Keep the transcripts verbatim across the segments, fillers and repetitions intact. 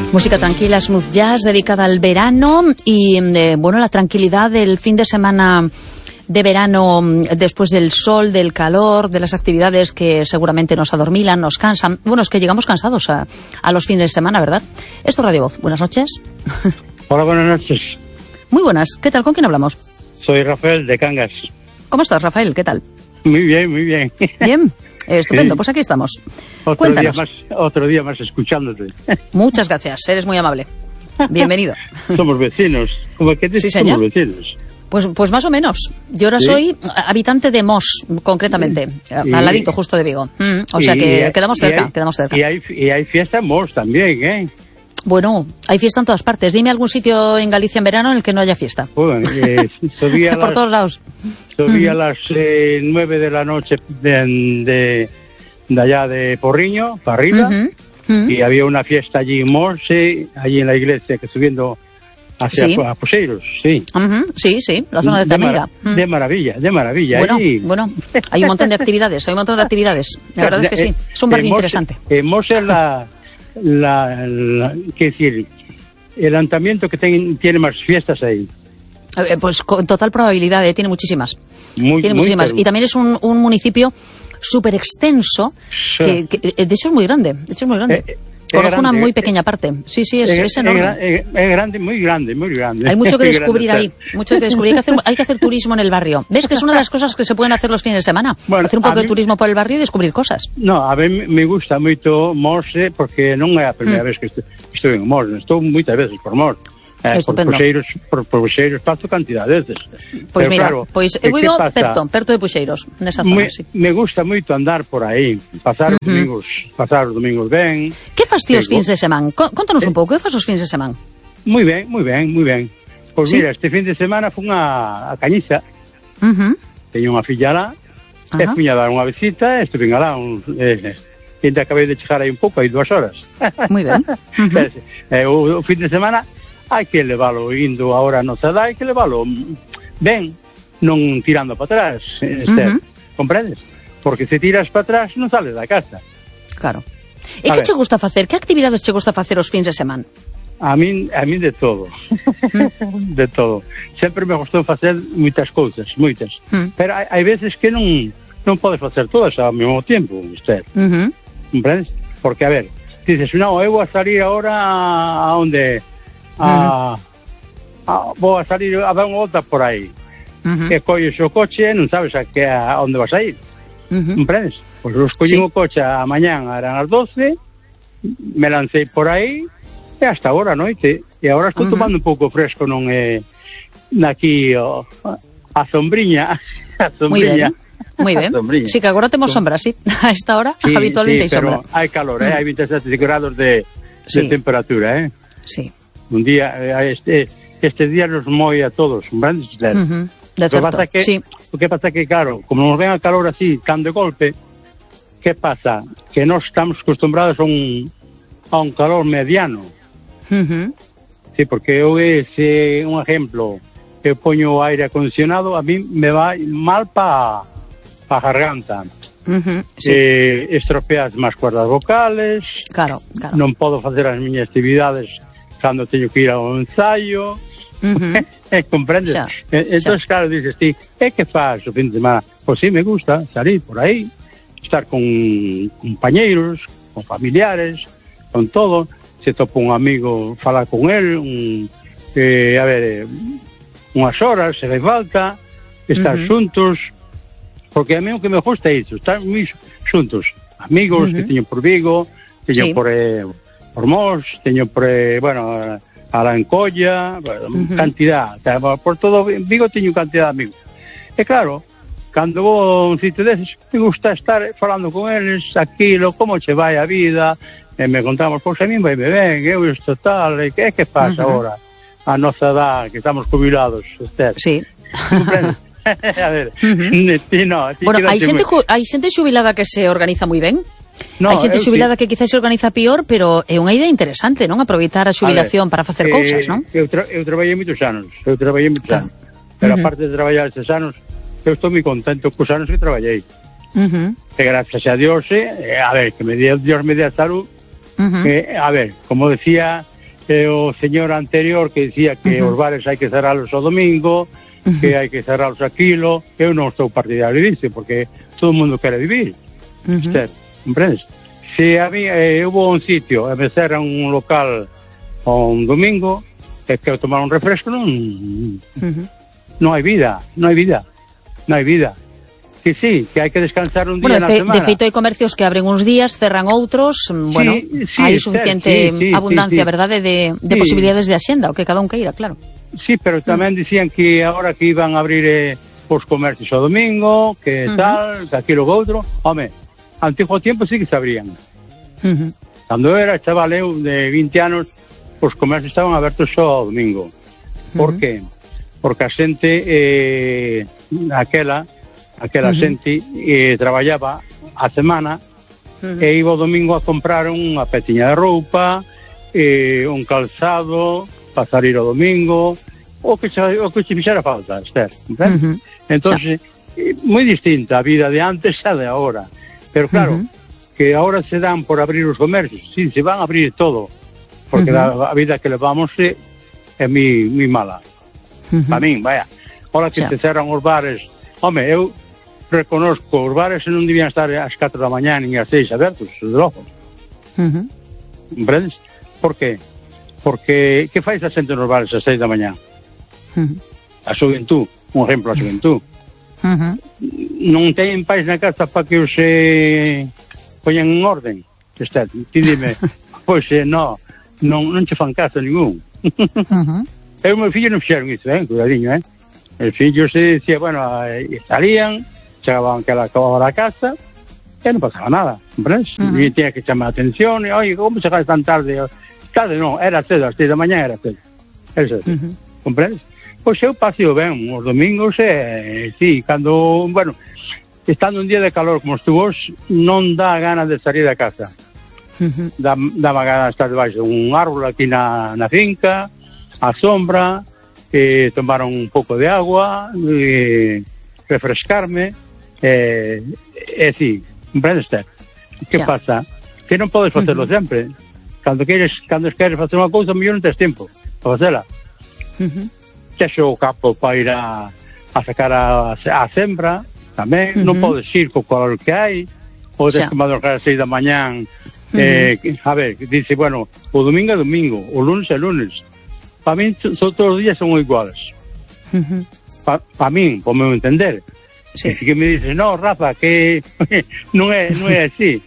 Música tranquila, smooth jazz, dedicada al verano y, eh, bueno, la tranquilidad del fin de semana de verano, después del sol, del calor, de las actividades que seguramente nos adormilan, nos cansan. Bueno, es que llegamos cansados a, a los fines de semana, ¿verdad? Esto es Radio Voz. Buenas noches. Hola, buenas noches. Muy buenas. ¿Qué tal? ¿Con quién hablamos? Soy Rafael de Cangas. ¿Cómo estás, Rafael? ¿Qué tal? Muy bien, muy bien. Bien. Estupendo, Sí. Pues aquí estamos. Otro Cuéntanos. día más, otro día más escuchándote. Muchas gracias, eres muy amable. Bienvenido. Somos vecinos. Como que Sí, señor. somos vecinos. Pues, pues más o menos. Yo ahora ¿Sí? soy habitante de Mos, concretamente, Y- al ladito justo de Vigo. Mm, o sea Y- que y- quedamos y cerca, hay- quedamos cerca. Y hay, y hay fiesta en Mos también, ¿eh? Bueno, hay fiesta en todas partes. Dime algún sitio en Galicia en verano en el que no haya fiesta. Bueno, eh, subí a Por las, todos lados. subí a las eh, nueve de la noche de, de, de allá de Porriño, para arriba, Ujú, ujú. y había una fiesta allí en Mos, eh, allí en la iglesia, que subiendo hacia Sí. a Poseiros, sí. Ujú, sí, sí, la zona de de, Tamiga. mara- de maravilla, de maravilla. Bueno, allí. bueno, hay un montón de actividades, hay un montón de actividades. La verdad es que sí, es un barrio Eh, Mos- interesante. eh, Mos es la, la, la- qué decir, el ayuntamiento que ten- tiene más fiestas ahí. Eh, Pues con total probabilidad, eh, tiene muchísimas. Muy, Tiene muy muchísimas. pero- Y también es un, un municipio súper extenso, Sí. que, que, eh, de hecho es muy grande, de hecho es muy grande. Eh, eh, Conozco es una grande, muy eh, pequeña parte. Sí, sí, es, es, es enorme. gra- es- es grande, muy grande, muy grande. Hay mucho que Muy descubrir grande, ahí, mucho que descubrir. Hay que, hacer, hay que hacer turismo en el barrio. ¿Ves que es una de las cosas que se pueden hacer los fines de semana? Bueno, hacer un a poco de mí- turismo por el barrio y descubrir cosas. No, a mí me gusta moito Mos, eh, porque non é a primeira Mm. vez que estou, estou en Mos, estou moitas veces por Mos. Eh, por Estupendo. Puxeiros, por, por Puxeiros paso cantidad de veces. Pois Pero mira, claro, pois eh, eu vivo ¿qué pasa? perto, perto de Puxeiros, nesa zona, Me, sí. me gusta moito andar por aí, pasar os Ujú. domingos, pasar os domingos ben. Que fas ti os Sí, fins de semana? Có- Contanos Eh. un pouco, que fas os fins de semana? Moi ben, moi ben, moi ben. Pois Sí? mira, este fin de semana fun a, a Cañiza, Uh -huh. teño unha filla lá, e Ajá. fui a dar unha visita, estuve alá, un, eh, e acabei de chegar aí un pouco, aí dúas horas. Moi ben. Uh -huh. eh, o, o fin de semana hai que levalo indo ahora a nosa edad, hai que levalo ben, non tirando para atrás, Esther, Ujú. comprendes? Porque se tiras para atrás non sales da casa. Claro. E A que ver. che gusta facer? Que actividades che gusta facer os fins de semana? A min, a min de todo. de todo. Sempre me gustou facer moitas cousas, moitas. Mm. Pero hai, hai veces que non non podes facer todas ao mesmo tempo, Esther. Uh -huh. Comprendes? Porque, a ver, dices, no, eu vou a salir ahora a onde... A, a, vou a salir a dar unha volta por aí. Uh -huh. Que colles o coche e non sabes a, que, a onde vas a ir. Uh -huh. Comprendes? Pois eu escollín Sí. o coche a mañán, eran as doce, me lancei por aí, e hasta agora a noite. E agora estou Ujú. tomando un pouco fresco, non é... Aquí, o, a sombriña, a Moi sombriña. ben. Moi ben. A sombriña. Sí, que agora temos sombra, sí. A esta hora Sí, habitualmente hai sí, pero sombra. hai calor, eh? Mm. Hai veintisiete grados de, de Sí. temperatura, eh? Sí. Un día, eh, este, este día nos moi a todos, grandes Uh -huh. De Lo que certo. pasa que, Sí. o que pasa que, claro, como nos ven a calor así, tan de golpe, que pasa? Que nós estamos acostumbrados a un, a un calor mediano. Uh -huh. Sí, porque eu ese un ejemplo, eu poño o aire acondicionado, a mí me va mal pa, pa garganta. Uh -huh. Sí. Eh, estropeas máis cuerdas vocales, Claro, claro. non podo facer as miñas actividades cando teño que ir ao ensaio. Uh -huh. Eh, comprendes? Xa, Eh, entón, xa. claro, dices ti, e que faz o fin de semana? Pois sí, me gusta salir por aí, estar con compañeiros, con familiares, con todo. Se topa un amigo, falar con él, un, eh, a ver, eh, unhas horas, se fai falta, estar Ujú. xuntos, porque a mí o que me gusta é iso, estar moi xuntos. Amigos que Ujú. teño por Vigo, teño Sí. por, eh, por Mos, teño por, eh, bueno, a la Encolla, bueno, Ujú. cantidad, o sea, por todo Vigo teño cantidad de amigos. E claro, cando vou a un sitio deses, me gusta estar falando con eles, aquilo, como che vai a vida, e me contamos, pois a mí vai ben, eu isto tal, e que, que pasa Ujú. agora? A nosa edad, que estamos jubilados, Esther. Sí. Comprendes? A ver, Ujú. ti no, ti Bueno, quédate hai xente, moi- ju- hai xente xubilada que se organiza moi ben. No, hai xente eu xubilada sí. que quizás se organiza pior, pero é unha idea interesante, non? Aproveitar a xubilación para facer eh, cousas, non? Eu, tra eu traballei moitos anos, eu traballei moitos Claro. anos. Pero Ujú. aparte de traballar estes anos, eu estou moi contento cos anos que traballei. Uh -huh. E gracias a Dios, eh, a ver, que me dio, Dios me dé a salud, Uh -huh. que, a ver, como decía e o señor anterior que decía que uh -huh. os bares hai que cerralos o domingo, uh -huh. que hai que cerralos aquilo. Eu non estou partidario disso, porque todo o mundo quere vivir. Uh -huh. Usted, comprendes? Se a mí, eh, hubo un sitio e me cerran un local un domingo e quero tomar un refresco, non uh -huh. non hai vida, non hai vida, non hai vida. Que sí, que hai que descansar un día bueno, na semana. De feito, hai comercios que abren uns días, cerran outros, bueno, sí, sí, hai suficiente sí, sí, abundancia, sí, sí. verdade, de, de sí. posibilidades de axenda, o que cada un queira, claro. Sí, pero tamén mm. dicían que agora que iban a abrir eh, os comercios o domingo, que uh -huh. tal, que aquilo que outro. Home, antigo tiempo sí que se abrían. Uh -huh. Cando eu era chaval eu de vinte anos, os comercios estaban abertos só o domingo. Por uh -huh. que? Porque a xente eh, aquela aquela uh -huh. xente eh, traballaba a semana uh -huh. e iba o domingo a comprar unha petiña de roupa, eh, un calzado para salir o domingo, o que xa, o que se fixera falta, Esther, uh -huh. entonces eh, moi distinta a vida de antes a de agora, pero claro uh -huh. que agora se dan por abrir os comercios, sí, se van a abrir todo, porque uh -huh. a, a vida que levamos é, é mi, mi mala uh -huh. para min, vaya, ahora que xa. Se cerran os bares, home, eu reconozco, os bares non debían estar ás catro da mañá nin ás seis abertos, de logo. Uh -huh. Comprendes? Por qué? Porque que fais a xente nos bares ás seis da mañá? Uh -huh. A xuventud, un exemplo, a xuventud. Uh -huh. Non teñen pais na casa para que os eh, poñan en orden. Está, ti dime, pois eh, no, non, non che fan caso ningún. Uh -huh. Eu e meu fillo non fixeron iso, eh, cuidadiño, eh. El fillo se decía, bueno, eh, salían, chegaban que la acababa la casa e non pasaba nada, comprendes? Uh -huh. E tiña que chamar a atención e, oye, como chegas tan tarde? Tarde non, era cedo, as seis da mañá era cedo, era cedo, uh -huh. comprendes? Pois eu paseo ben os domingos e, sí, cando, bueno, estando un día de calor como estuvos, non dá ganas de salir da casa, uh -huh. dá, dá ganas de estar debaixo de un árbol aquí na, na finca, a sombra, eh, tomar un pouco de agua, eh, refrescarme, eh, eh, sí, comprendes? Que yeah. pasa? Que non podes facelo uh -huh. sempre. Cando queres, cando queres facer unha cousa, mellor non tes tempo para facela. Uh -huh. Tes o campo para ir a, a sacar a, a sembra, tamén, uh -huh. non podes ir co calor que hai, ou tes yeah. que madrugar a seis da mañán, uh -huh. eh, a ver, dice, bueno, o domingo é domingo, o lunes é lunes. Para min, son todos os días son iguales. Uh -huh. Para pa min, por meu entender. Sí. Que me dices, no, Rafa, que non é, non é así.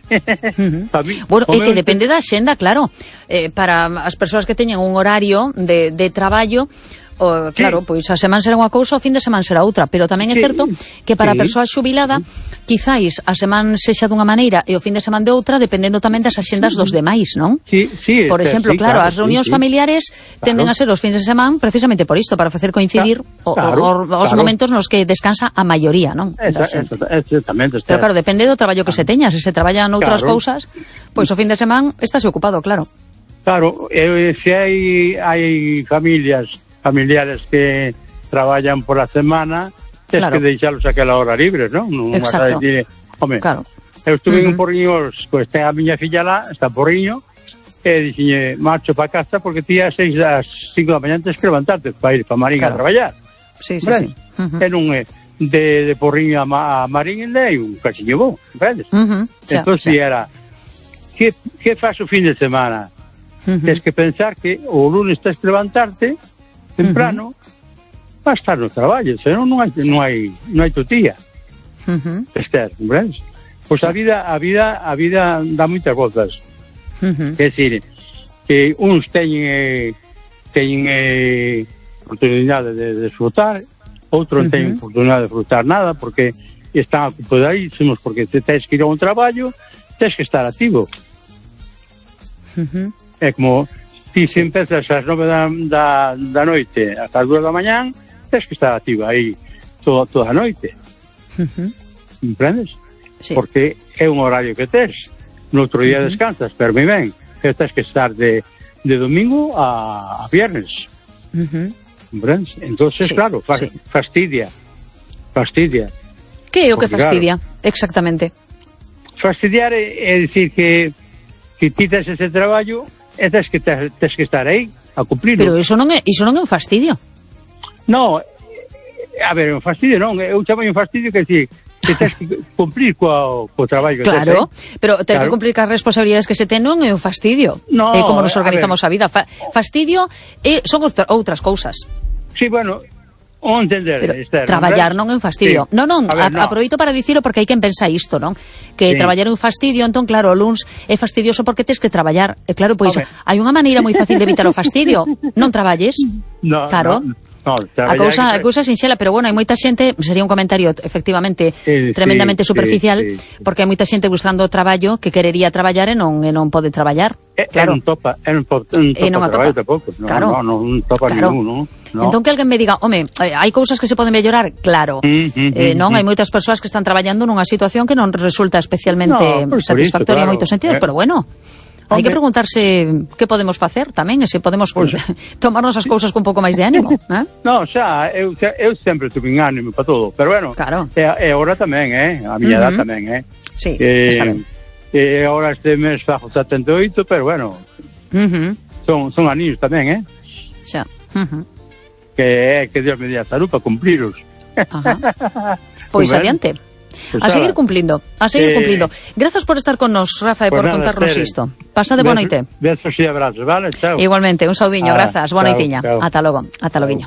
Uh -huh. mí, bueno, é que depende da xenda, claro. Eh, para as persoas que teñen un horario de, de traballo, o, claro, sí. pois a semana será unha cousa, o fin de semana será outra, pero tamén é certo que para sí. a persoa xubilada, quizáis a semana sexa dunha maneira e o fin de semana de outra, dependendo tamén das axendas dos demais, non? Sí, sí. Por exemplo, sí, claro, claro, as reunións sí, familiares sí. tenden claro. a ser os fins de semana precisamente por isto, para facer coincidir claro, o, o, os claro. momentos nos que descansa a maioría, non? Exactamente. Pero claro, depende do traballo que se teña, se se traballa noutras claro. cousas, pois o fin de semana estáse ocupado, claro. Claro, eh, se hai hai familias familiares que traballan por a semana, tens claro. que deixalos aquela hora libres, non? Non vas a decir, home, claro. eu estuve uh -huh. en un porriño, pues, ten a miña filla lá, está porriño, e dixenlle, marcho para casa porque ti a seis das cinco da mañá tens que levantarte para ir para Marín claro. a traballar. Sí, sí, sí. Uh -huh. E non é de, de porriño a, a Marín e un cachiño bo, comprendes? Uh -huh. Entón, si era, que, que faz o fin de semana? Uh -huh. Tens que pensar que o lunes tens que levantarte temprano, uh -huh. va a estar no traballo, senón non hai non hai non hai tutía. Uh -huh. Esther, comprendes? Pois a vida a vida a vida dá moitas voltas. Uh -huh. É dicir, que uns teñen eh, teñen eh, oportunidade de desfrutar, outros non uh -huh. teñen oportunidade de desfrutar nada porque están ocupadísimos, porque te tens que ir a un traballo, tens que estar activo. Uh -huh. É como ti se empezas ás nove da, da, da noite hasta as dúas da mañán, tens que estar activa aí toda, toda a noite. Uh -huh. Comprendes? Sí. Porque é un horario que tes. No outro día uh -huh. descansas, pero moi ben. Pero tens que estar de, de domingo a, a viernes. Uh -huh. Comprendes? Entonces, sí, claro, fa, sí. fastidia. Fastidia. Que é o que fastidia? Claro, exactamente. Fastidiar é, é dicir que que ti tes ese traballo e tes que, tes, tes que estar aí a cumplirlo. Pero iso non é, iso non é un fastidio. No, a ver, un fastidio non, eu chamo un fastidio que si que tens que cumplir co, co traballo. Claro, tes, pero ter claro. que cumplir cas responsabilidades que se ten non é un fastidio. No, é como nos a organizamos a, a vida. Fa, fastidio é, son outra, outras cousas. Sí, bueno, o entender. Pero Esther, traballar non é un fastidio. Sí. Non, non, A ver, a, no. aproveito para dicilo porque hai quen pensa isto, non? Que Sí. traballar é un fastidio, entón claro, o luns é fastidioso porque tes que traballar. E claro, pois Home. hai unha maneira moi fácil de evitar o fastidio. Non traballes. No, Claro. no, no, A cousa, a cousa sinxela, pero bueno, hai moita xente, sería un comentario efectivamente Sí, tremendamente sí, superficial, sí, sí. porque hai moita xente buscando traballo que querería traballar e non e non pode traballar. É, Claro. é non topa, é non topa, non E non a topa traballo topa. tampouco. No, Claro. no, no, non topa Claro. ningún, no. No. Entón que alguén me diga, home, eh, hai cousas que se poden mellorar, claro. Mm, mm, eh, non, mm, hai moitas persoas que están traballando nunha situación que non resulta especialmente No, pois por satisfactoria en iso, claro. moitos sentidos, Eh. pero bueno, hai que Home. preguntarse que podemos facer tamén, e se podemos Pois- tomarnos as cousas con un pouco máis de ánimo, eh? No, xa, eu, xa- eu sempre tuve un ánimo para todo, pero bueno, Claro. e, e agora tamén, eh, a miña Uh-huh. edad tamén, eh. Sí, Eh, está ben. E agora este mes fajo setenta e oito, pero bueno, Uh-huh. son, son aninhos tamén, eh, Xa. Uh-huh. que é que Dios me dé a salud para cumpliros. Ajá. Pois Pues ben. adiante. Pues A seguir nada. cumplindo, a seguir Eh, cumplindo. Grazas por estar con nos, Rafa, e Pues por nada, contarnos Tere. isto. Pasa de boa noite. Besos e abrazos, vale? Chao. Igualmente, un saudiño, Ah, grazas, boa chao, noitiña. chao. Ata logo, ata loguiño.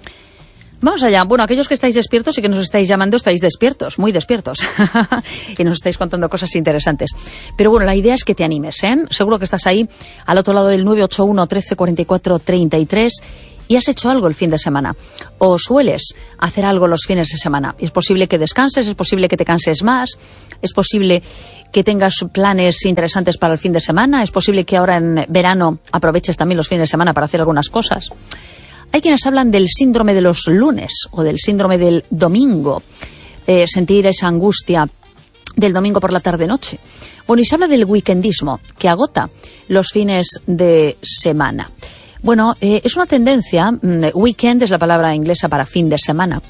Vamos allá. Bueno, aquellos que estáis despiertos y que nos estáis llamando, estáis despiertos, muy despiertos. Y nos estáis contando cosas interesantes. Pero bueno, la idea es que te animes, ¿eh? Seguro que estás ahí, al otro lado del nueve ocho uno, trece, cuarenta y cuatro, treinta y tres, y has hecho algo el fin de semana. O sueles hacer algo los fines de semana. Es posible que descanses, es posible que te canses más, es posible que tengas planes interesantes para el fin de semana, es posible que ahora en verano aproveches también los fines de semana para hacer algunas cosas. Hay quienes hablan del síndrome de los lunes o del síndrome del domingo, eh, sentir esa angustia del domingo por la tarde-noche. Bueno, y se habla del weekendismo, que agota los fines de semana. Bueno, eh, es una tendencia, mm, weekend es la palabra inglesa para fin de semana.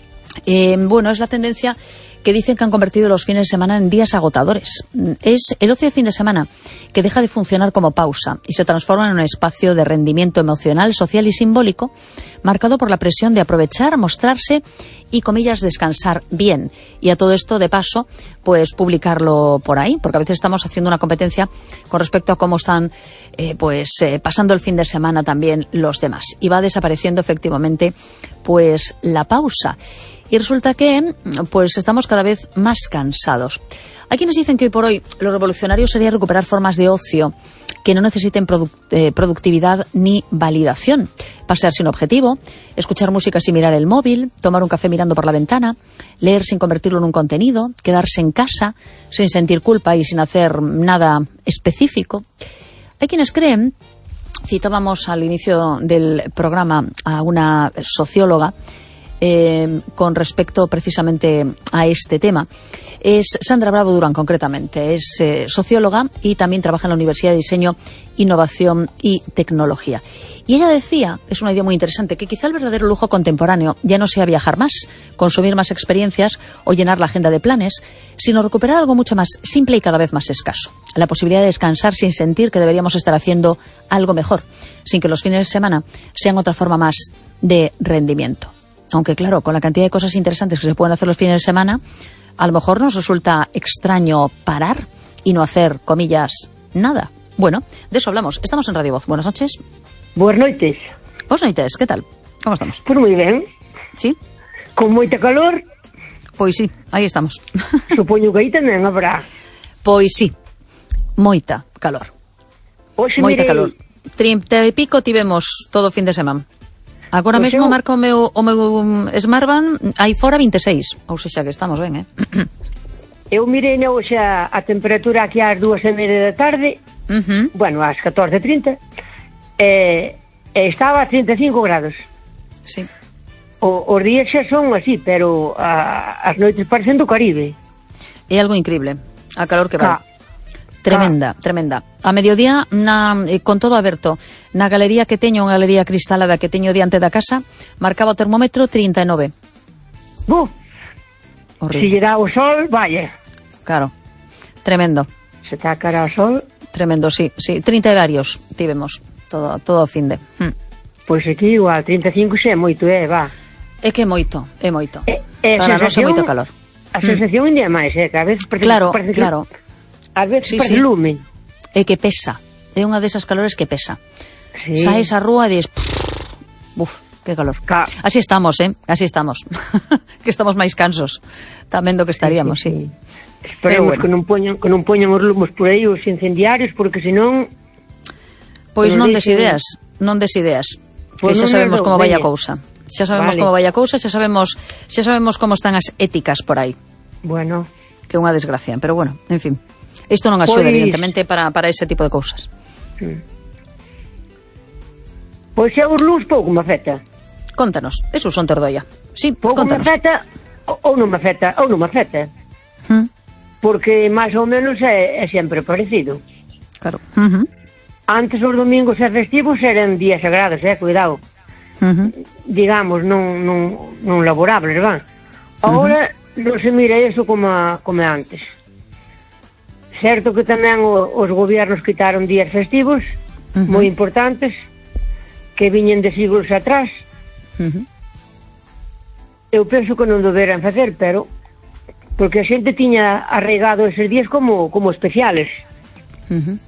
Eh, bueno, es la tendencia que dicen que han convertido los fines de semana en días agotadores. Es el ocio de fin de semana que deja de funcionar como pausa y se transforma en un espacio de rendimiento emocional, social y simbólico, marcado por la presión de aprovechar, mostrarse y, comillas, descansar bien. Y a todo esto, de paso, pues publicarlo por ahí, porque a veces estamos haciendo una competencia con respecto a cómo están eh, pues eh, pasando el fin de semana también los demás. Y va desapareciendo efectivamente pues la pausa. Y resulta que pues estamos cada vez más cansados. Hay quienes dicen que hoy por hoy lo revolucionario sería recuperar formas de ocio que no necesiten produ eh, productividad ni validación. Pasear sin objetivo, escuchar música sin mirar el móvil, tomar un café mirando por la ventana, leer sin convertirlo en un contenido, quedarse en casa sin sentir culpa y sin hacer nada específico. Hay quienes creen, citábamos al inicio del programa a una socióloga, Eh, con respecto precisamente a este tema. Es Sandra Bravo Durán, concretamente. Es eh, socióloga y también trabaja en la Universidad de Diseño, Innovación y Tecnología. Y ella decía, es una idea muy interesante, que quizá el verdadero lujo contemporáneo ya no sea viajar más, consumir más experiencias o llenar la agenda de planes, sino recuperar algo mucho más simple y cada vez más escaso. La posibilidad de descansar sin sentir que deberíamos estar haciendo algo mejor, sin que los fines de semana sean otra forma más de rendimiento. Aunque claro, con la cantidad de cosas interesantes que se pueden hacer los fines de semana, a lo mejor nos resulta extraño parar y no hacer, comillas, nada. Bueno, de eso hablamos. Estamos en Radio Voz. Buenas noches. Buenas noites. Buenas noites, ¿qué tal? ¿Cómo estamos? Pues moi ben. ¿Sí? Con moita calor, Pois sí, aí estamos. supoño que aí tamén habrá. Pois sí, moita calor. Hoxe Moita mirei, calor. Trinta e pico tivemos todo o fin de semana. Agora Pois mesmo eu- marca o meu, o meu Smartband aí fora vinte e seis. Ou seja, que estamos ben, eh? eu mirei na hoxe a, a temperatura aquí ás dúas e media da tarde, Uh-huh. bueno, ás catorce e trinta, e, e estaba a trinta e cinco grados. Sí. O, os días xa son así, pero a, as noites parecen do Caribe. É algo increíble. A calor que vai. Ca- Tremenda, tremenda. A mediodía, na, eh, con todo aberto, na galería que teño, unha galería cristalada que teño diante da casa, marcaba o termómetro trinta e nove. Bu, se Horrible. lle dá o sol, vaya. Claro. Tremendo. Se está a cara ao sol, tremendo, sí, sí, trinta e varios tivemos todo, todo o fin de. Mm. Pois aquí igual, trinta e cinco xa é moito, é, va. É que é moito, é moito. É, é Para nós é moito calor. A sensación mm. ainda é máis, é, que a veces parece, claro, parece claro. que a veces sí, parece sí. lume. É que pesa, é unha desas calores que pesa. Sí. Saes a rúa e dis, buf, que calor. Ca... Así estamos, eh, así estamos. Que estamos máis cansos tamén do que estaríamos, sí. sí. sí. Esperemos bueno. que non poñan que non poñan os lumos por aí, os incendiarios, porque senón... Pois non des ideas, non des ideas. Pois que xa sabemos como vai a cousa. Xa sabemos vale. como vai a cousa, xa sabemos, xa sabemos como están as éticas por aí. Bueno. Que é unha desgracia, pero bueno, en fin. Isto non axuda, pois... evidentemente, para, para ese tipo de cousas. Hmm. Pois xa os luz pouco me afecta. Contanos, eso son Tordoia. Sí, pouco contanos. me afecta, ou non me afecta, ou non me afecta. Hmm. Porque máis ou menos é, é sempre parecido. Claro. Uh -huh. Antes os domingos e festivos eran días sagrados, eh, cuidado. Uh -huh. Digamos, non, non, non laborables, van. Agora uh -huh. non se mira eso como, como antes. Certo que tamén o, os gobiernos quitaron días festivos, uh -huh. moi importantes, que viñen de siglos atrás. Uh -huh. Eu penso que non deberan facer, pero... porque a xente tiña arraigado eses días como, como especiales. Uh -huh.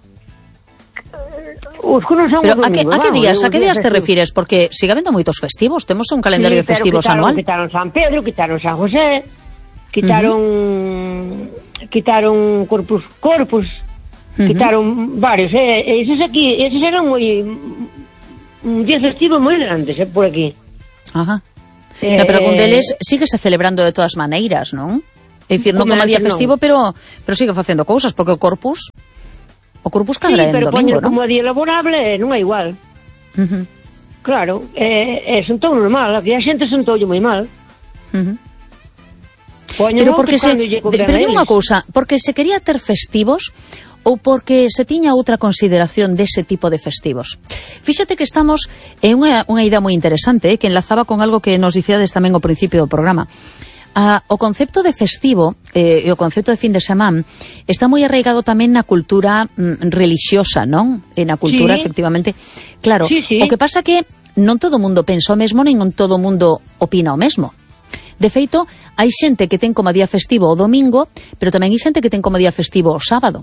Os que non son pero o domingo, a que, a que días, vamos, a que días te refires? Porque sigue habendo moitos festivos, temos un calendario sí, de festivos quitaron, anual. Quitaron San Pedro, quitaron San José, quitaron uh -huh. quitaron Corpus Corpus, uh -huh. quitaron varios, eh, eses aquí, eses eran moi un día festivo moi grandes, eh, por aquí. Ajá. Eh, no, pero con deles síguese celebrando de todas maneiras, non? É dicir, non como día festivo, non. pero pero sigue facendo cousas, porque o Corpus o Corpus cadra sí, en domingo, non? como día laborable non é igual. Uh -huh. Claro, é, é sentou normal, aquí a xente sentoulle moi mal. Uh -huh. Pero porque se, pero digo unha cousa, porque se quería ter festivos ou porque se tiña outra consideración dese tipo de festivos. Fíxate que estamos en unha, unha idea moi interesante, eh, que enlazaba con algo que nos dicíades tamén ao principio do programa. Ah, o concepto de festivo eh, e o concepto de fin de semana está moi arraigado tamén na cultura mm, religiosa, non? E na cultura, sí. efectivamente. Claro, sí, sí. o que pasa que non todo o mundo pensa o mesmo, nen non todo o mundo opina o mesmo. De feito, hai xente que ten como día festivo o domingo, pero tamén hai xente que ten como día festivo o sábado.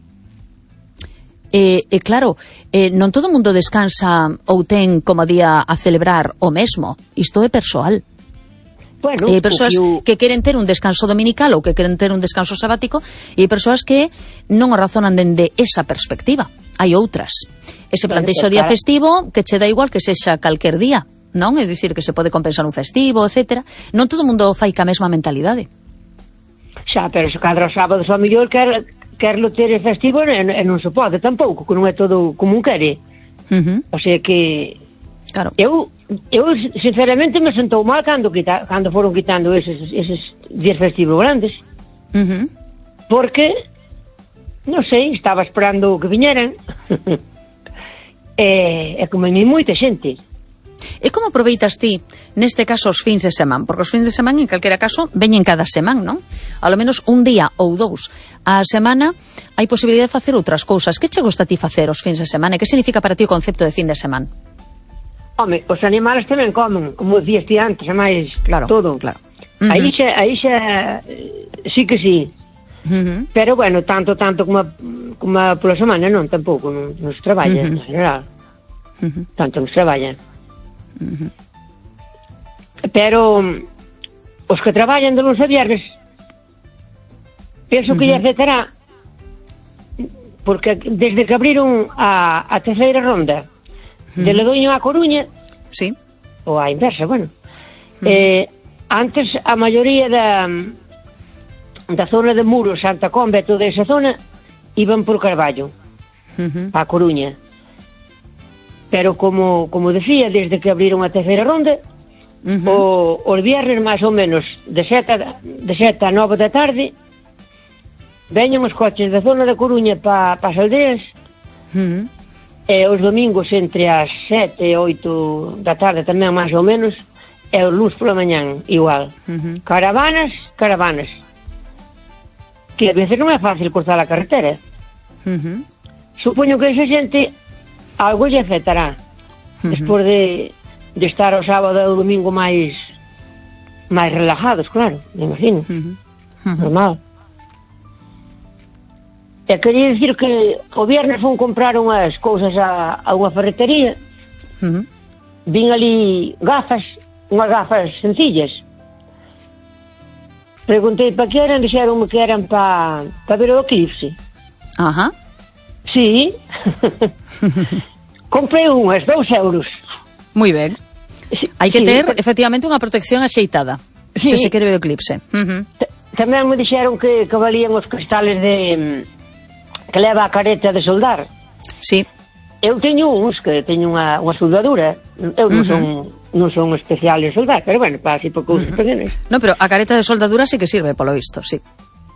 E, e claro, eh, non todo o mundo descansa ou ten como día a celebrar o mesmo. Isto é persoal. Bueno, hai persoas eu... que queren ter un descanso dominical ou que queren ter un descanso sabático, e hai persoas que non o razonan dende esa perspectiva. Hai outras. Ese plantexo día festivo que che dá igual que sexa calquer día, non? É dicir, que se pode compensar un festivo, etcétera. Non todo o mundo fai ca mesma mentalidade. Xa, pero se cadra os sábados ao mellor quer, querlo ter festivo e, e non se pode tampouco, que non é todo como un quere. Uh -huh. O sea que... Claro. Eu, eu sinceramente me sentou mal cando, quita, cando foron quitando eses, eses días festivos grandes. Uh -huh. Porque, non sei, estaba esperando que viñeran. e, e como en moita xente. E como aproveitas ti, neste caso, os fins de semana? Porque os fins de semana, en calquera caso, veñen cada semana, non? A lo menos un día ou dous a semana hai posibilidade de facer outras cousas. Que che gusta a ti facer os fins de semana? E que significa para ti o concepto de fin de semana? Home, os animales tamén comen, como dicías ti antes, é máis claro, todo. Claro. Uh -huh. Aí xa, aí xa, sí que sí. Uh -huh. Pero, bueno, tanto, tanto como, como pola semana, non, tampouco, non, non se traballa, uh -huh. en general. Uh -huh. Tanto non se traballa. Uh -huh. Pero os que traballan de luns a viernes penso que uh -huh. lle afectará, porque desde que abriron a, a terceira ronda uh -huh. de Ledoño a Coruña, sí, ou a inversa, bueno, uh -huh. eh, antes a maioría da da zona de Muros, Santa Comba e toda esa zona iban por Carballo uh -huh. a Coruña. Pero como, como decía, desde que abriron a terceira ronda, uh -huh. o, os viernes máis ou menos de sete a nove da tarde veñen os coches da zona da Coruña para pa as aldeas, uh -huh. e os domingos entre as sete e oito da tarde tamén máis ou menos, e os luns pola mañán igual. Uh -huh. Caravanas, caravanas. Que a veces non é fácil cruzar a carretera. Uh -huh. supoño que esa xente algo lle afectará. Uh-huh. Despois de, de estar o sábado e o domingo máis máis relajados, claro, me imagino. Uh-huh. Uh-huh. Normal. E quería dicir que o viernes fun comprar unhas cousas a, a unha ferretería. Uh-huh. Vin ali gafas, unhas gafas sencillas. Preguntei para que eran, dixeronme que eran para pa ver o eclipse. Ajá. Sí. Comprei unhas, dous euros. Moi ben. Sí, hai que sí, ter, pero... efectivamente, unha protección axeitada, sí. Se se quere ver o eclipse. Uh-huh. Tamén me dixeron que, que valían os cristales de... que leva a careta de soldar. Sí. Eu teño uns que teño unha, unha soldadura. Eu non uh-huh. son non son especial en soldar, pero bueno, para así por cousas uh-huh. pequenas. Non, pero a careta de soldadura sí que sirve, polo visto, sí.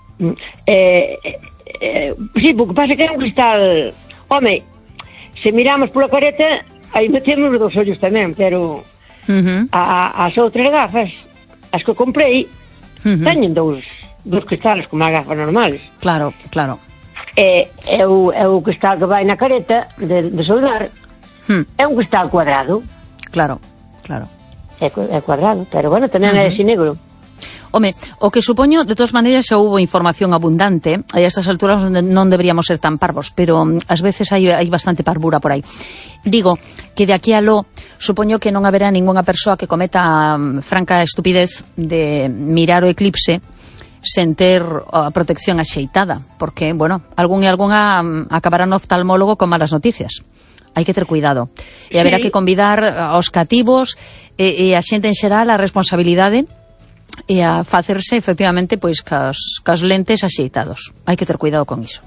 Eh, eh, eh, sí, porque pasa que é un cristal... Home, se miramos pola careta, aí metemos os dos ollos tamén, pero uh-huh. a, as outras gafas, as que comprei, uh-huh. teñen dous, dous cristales como as gafas normales. Claro, claro. É, é, o, é o cristal que vai na careta de, de soldar. Hmm. É un cristal cuadrado. Claro, claro. É, é cuadrado, pero bueno, tamén uh-huh. é así negro. Home, o que supoño, de todas maneiras, xa houve información abundante, a estas alturas non deberíamos ser tan parvos, pero ás veces hai, hai bastante parvura por aí. Digo que de aquí a lo, supoño que non haberá ninguna persoa que cometa um, franca estupidez de mirar o eclipse sen ter a protección axeitada, porque, bueno, algún e algunha um, acabará no oftalmólogo con malas noticias. Hai que ter cuidado. E haberá que convidar aos cativos e, e a xente en xeral a responsabilidade e a facerse, efectivamente, pois cas, cas lentes axeitados. Hai que ter cuidado con iso.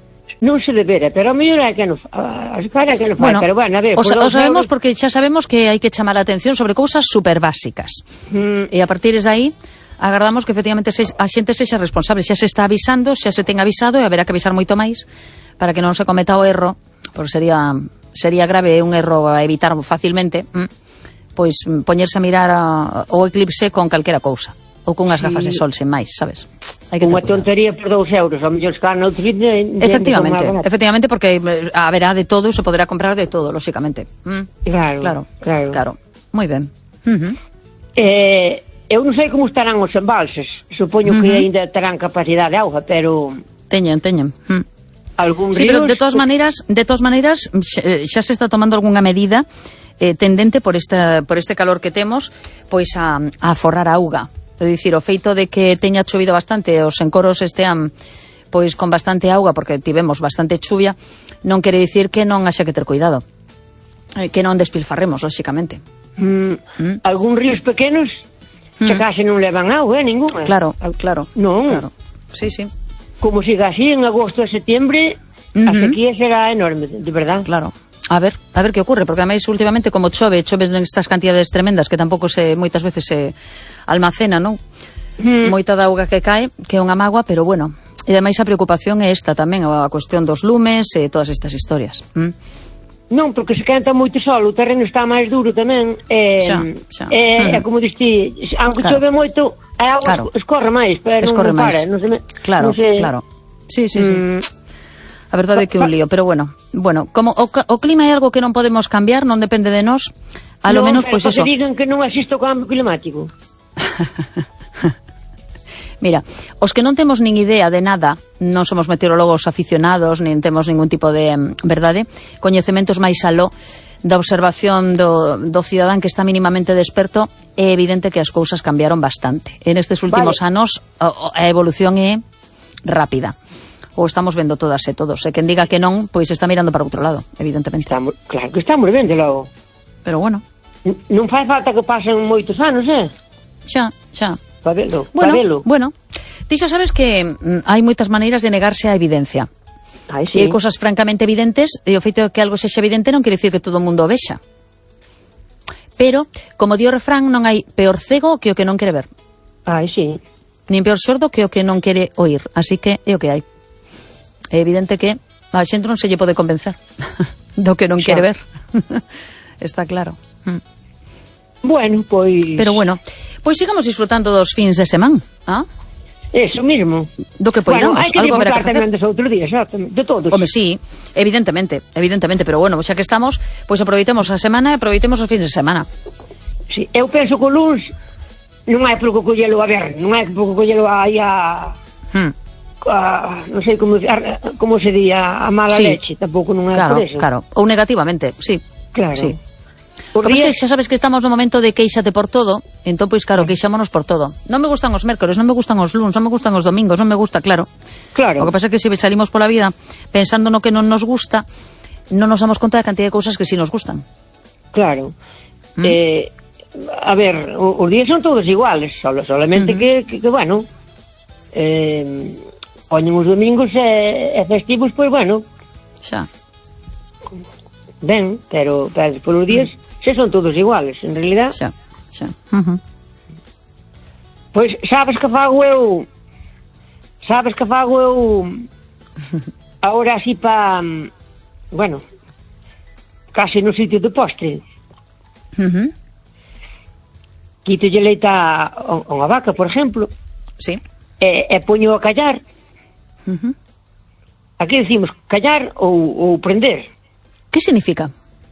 Non se debera, pero a mellor é que non fai, que non fai, bueno, pero bueno, a ver... O, o sabemos porque xa sabemos que hai que chamar a atención sobre cousas super básicas. Mm. E a partir de aí agardamos que efectivamente se, a xente sexa responsable. Xa se está avisando, xa se ten avisado e haberá que avisar moito máis para que non se cometa o erro, porque sería sería grave un erro a evitar facilmente, mm, pois poñerse a mirar a, o eclipse con calquera cousa ou con unhas gafas sí. de sol sen máis, sabes? Hai que unha tontería por dous euros, a mellor escar no outro de, de, efectivamente, de efectivamente, porque haberá de todo, se poderá comprar de todo, lóxicamente. Mm. Claro, claro, claro. claro. Moi ben. Uh-huh. Eh... Eu non sei como estarán os embalses. Supoño uh-huh. que ainda terán capacidade de auga, pero... Teñen, teñen. Mm. Algún sí, ríos... pero de todas maneiras, de todas maneiras xa, xa se está tomando algunha medida eh, tendente por esta por este calor que temos, pois a, a forrar a auga. É dicir, o feito de que teña chovido bastante, os encoros estean pois con bastante auga, porque tivemos bastante chuvia, non quere dicir que non haxa que ter cuidado. Eh, que non despilfarremos, lóxicamente. Mm. Mm. Algún ríos pequenos... que mm. case non levan auga, eh, ninguna. Claro, claro. Non. Claro. Sí, sí. Como siga así en agosto e septiembre, uh-huh. a sequía será enorme, de verdad. Claro. A ver, a ver que ocurre, porque ademais últimamente como chove, chove en estas cantidades tremendas que tampouco se moitas veces se almacena, non? Mm. Moita da auga que cae, que é unha mágoa, pero bueno. E ademais a preocupación é esta tamén, a cuestión dos lumes e todas estas historias. Mm. Non, porque se quenta moito sol, o terreno está máis duro tamén, e, xa, xa. e, mm. e como diste, aunque claro. chove moito, a auga claro. escorre máis, pero escorre non, non para, non se me, claro, non se... claro. Sí, sí, sí. Mm. A verdade é que é un lío, pero bueno, bueno, como o, o clima é algo que non podemos cambiar, non depende de nós, a lo non, menos pois pues, eso. Non, digan que non existe o cambio climático. Mira, os que non temos nin idea de nada, non somos meteorólogos aficionados, nin temos ningún tipo de, verdade, coñecementos máis aló da observación do, do cidadán que está mínimamente desperto, é evidente que as cousas cambiaron bastante. En estes últimos vale. anos a evolución é rápida. Ou estamos vendo todas e todos. E quen diga que non, pois está mirando para outro lado, evidentemente. Estamos, claro que estamos vendo logo. Pero bueno. N non fai falta que pasen moitos anos, eh? Xa, xa. Pa velo, bueno, pa velo. Bueno, ti xa sabes que mm, hai moitas maneiras de negarse a evidencia. Ai, sí. E hai cosas francamente evidentes, e o feito de que algo sexa evidente non quere dicir que todo o mundo o vexa. Pero, como di o refrán, non hai peor cego que o que non quere ver. Ai, sí. Nin peor sordo que o que non quere oír. Así que é o que hai. É evidente que a xente non se lle pode convencer do que non xa. quere ver. Está claro. Bueno, pois... Pero bueno, pois sigamos disfrutando dos fins de semana, ah? Eso mismo. Do que poidamos, bueno, hai que algo haberá que disfrutar tamén dos outros días, exactamente, de todos. Home, sí, evidentemente, evidentemente, pero bueno, xa que estamos, pois pues aproveitemos a semana e aproveitemos os fins de semana. Sí, eu penso que o luns non hai por que collelo a ver, non hai por que collelo aí a... Hmm. a non sei como, a, como se di, a, a mala sí. leche, tampouco non é claro, por eso. Claro, ou negativamente, sí. Claro. Sí. Como días... es que xa sabes que estamos no momento de queixate por todo, entón, pois, claro, queixámonos por todo. Non me gustan os mércores, non me gustan os luns, non me gustan os domingos, non me gusta, claro. Claro. O que pasa é que se salimos pola vida pensando no que non nos gusta, non nos damos conta da cantidad de cousas que sí nos gustan. Claro. ¿Mm? Eh, a ver, os días son todos iguales, solo, solamente uh-huh. que, que, que, bueno, eh, poñen os domingos e, e festivos, pois, bueno. Xa. Ben, pero, pero por os días... Uh-huh. Se son todos iguales, en realidad. Xa, xa. Uh-huh. Pois sabes que fago eu Sabes que fago eu Ahora así pa bueno, casi no sitio de postre. Uh-huh. Quitolle leite a, a unha vaca, por exemplo. Sí. E, e poño a callar. Uh-huh. Aquí decimos callar ou, ou prender. Que significa?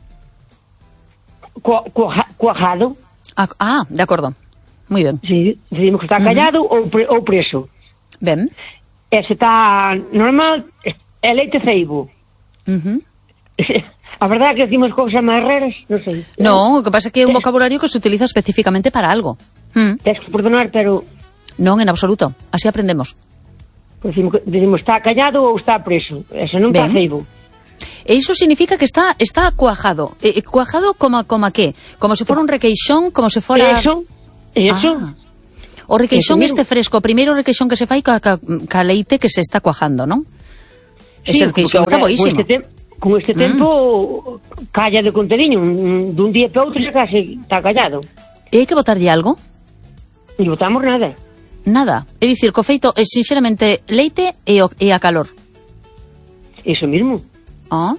Cuajado. Ah, ah, de acordo. Muy ben. Sí, decimos que está callado uh-huh. ou, pre, ou preso. Ben. E se está normal, é leite ceibo. Uh-huh. A verdade é que decimos cousas máis raras, non sei. No, o que pasa é que é un vocabulario que se utiliza especificamente para algo. Mm. Tens que perdonar, pero... Non, en absoluto. Así aprendemos. Pues decimos, decimos, está callado ou está preso. Eso non está ceibo. E iso significa que está está cuajado. Eh, cuajado como como a qué? Como se fora un requeixón, como se fora... Eso, eso. Ah. O requeixón este fresco, o primeiro requeixón que se fai ca, ca, ca leite que se está cuajando, non? Sí, ese requeixón está boísimo. Con este, te con este mm. tempo calla de conteniño, dun día para outro se case está callado. E hai que botarlle algo? E botamos nada. Nada, é dicir, co feito, é sinceramente leite e, o, e a calor. Iso mismo. Ah.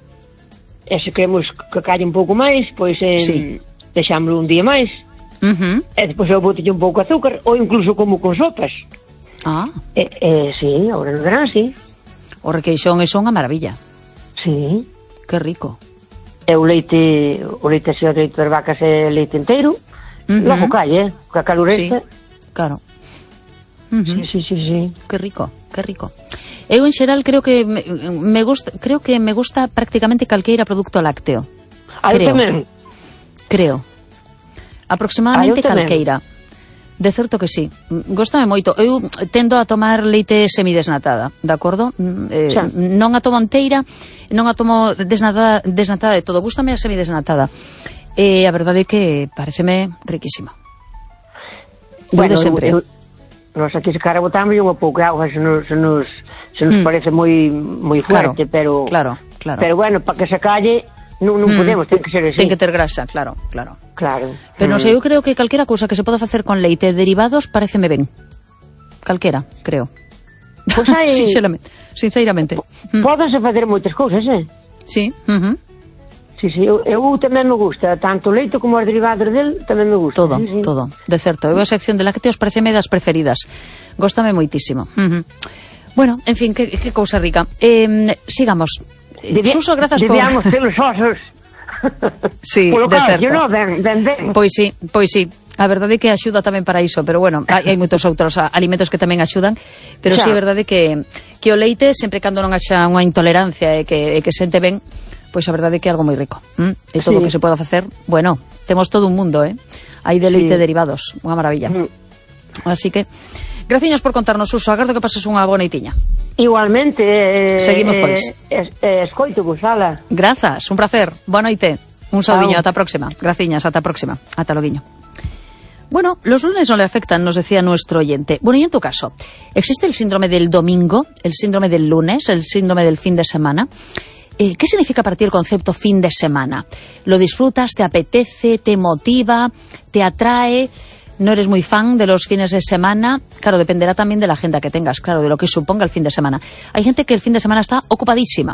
E se queremos que calle un pouco máis, pois eh, sí. deixámoslo un día máis. Uh-huh. E depois eu botelle un pouco de azúcar, ou incluso como con sopas. Ah. E, e, sí, agora no verán, sí. O requeixón é unha maravilla. Sí. Que rico. E o leite, o leite así, o leite das vacas é leite inteiro. Uh-huh. Logo calle, eh, ca calor esta. Sí, claro. Uh-huh. Sí, sí, sí, sí. Que rico, que rico. Eu en xeral creo que me, me gusta, creo que me gusta prácticamente calqueira produto lácteo. Ah, eu tamén. Creo. Aproximadamente calqueira. De certo que sí. Góstame moito. Eu tendo a tomar leite semidesnatada, de acordo? Eh, non a tomo inteira, non a tomo desnatada, desnatada de todo. Gústame a semidesnatada. E eh, a verdade é que pareceme riquísima. Bueno, de sempre. Eu, eu, nós aquí se cara botamos unha pouca agua, se nos, se nos, se nos mm. parece moi moi fuerte, claro, pero claro, claro. Pero bueno, para que se calle non, non mm. podemos, ten que ser así. Ten que ter grasa, claro, claro. Claro. Pero mm. non sei, eu creo que calquera cousa que se poda facer con leite derivados pareceme ben. Calquera, creo. Pois pues hai... Sinceramente, sinceramente. Mm. Pódense facer moitas cousas, eh? Sí, uh-huh. Sí, sí, eu, eu tamén me gusta, tanto o leite como os derivados del tamén me gusta. Todo, sí, sí. todo, de certo. Eu a sección de lácteos pareceme das preferidas. Góstame moitísimo. Uh-huh. Bueno, en fin, que, que cousa rica. Eh, sigamos. Debia, Suso, grazas por... Debíamos ter os osos. Sí, de certo. No, ben, ben, ben. Pois sí, pois sí. A verdade é que axuda tamén para iso, pero bueno, hai, hai moitos outros alimentos que tamén axudan, pero xa. Sí, é verdade que, que o leite, sempre cando non haxa unha intolerancia e que, e que sente ben, pois a verdade é que é algo moi rico. ¿Mm? E todo o sí. que se poda facer, bueno, temos todo un mundo, eh? Hai de leite sí. derivados, unha maravilla. Mm. Así que, graciñas por contarnos, Suso, agardo que pases unha boa noitiña. Igualmente. Eh, Seguimos, pois. Eh, eh, escoito, vos, ala. Grazas, un placer, boa noite. Un saudiño, ata a próxima. Graciñas, ata a próxima. Ata loguiño. Bueno, los lunes no le afectan, nos decía nuestro oyente. Bueno, y en tu caso, ¿existe el síndrome del domingo, el síndrome del lunes, el síndrome del fin de semana? Eh, ¿Qué significa para ti el concepto fin de semana? ¿Lo disfrutas, te apetece, te motiva, te atrae? ¿No eres muy fan de los fines de semana? Claro, dependerá también de la agenda que tengas, claro, de lo que suponga el fin de semana. Hay gente que el fin de semana está ocupadísima.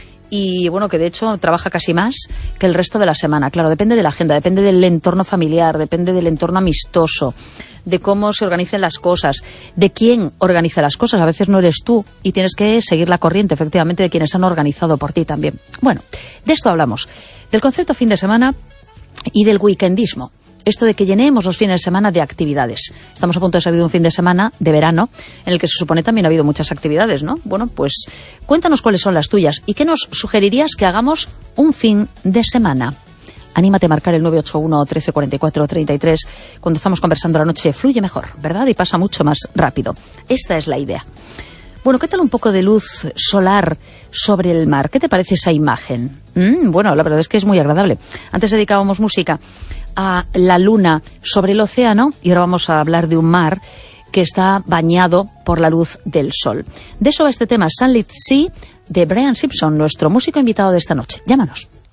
Y bueno, que de hecho trabaja casi más que el resto de la semana. Claro, depende de la agenda, depende del entorno familiar, depende del entorno amistoso, de cómo se organicen las cosas, de quién organiza las cosas. A veces no eres tú y tienes que seguir la corriente, efectivamente, de quienes han organizado por ti también. Bueno, de esto hablamos, del concepto fin de semana y del weekendismo. Esto de que llenemos los fines de semana de actividades. Estamos a punto de salir de un fin de semana de verano en el que se supone también ha habido muchas actividades, ¿no? Bueno, pues cuéntanos cuáles son las tuyas y qué nos sugerirías que hagamos un fin de semana. Anímate a marcar el nueve ocho uno, trece cuarenta y cuatro, treinta y tres. Cuando estamos conversando la noche fluye mejor, ¿verdad? Y pasa mucho más rápido. Esta es la idea. Bueno, ¿qué tal un poco de luz solar sobre el mar? ¿Qué te parece esa imagen? Mm, bueno, la verdad es que es muy agradable. Antes dedicábamos música a la luna sobre el océano y ahora vamos a hablar de un mar que está bañado por la luz del sol. De eso va este tema, Sunlit Sea, de Brian Simpson, nuestro músico invitado de esta noche. Llámanos.